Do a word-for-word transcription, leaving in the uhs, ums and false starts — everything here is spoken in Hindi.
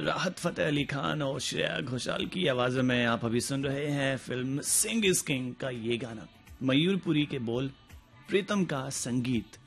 राहत फतेह अली खान और श्रेया घोषाल की आवाजों में आप अभी सुन रहे हैं फिल्म सिंग इज किंग का ये गाना। मयूरपुरी के बोल, प्रीतम का संगीत।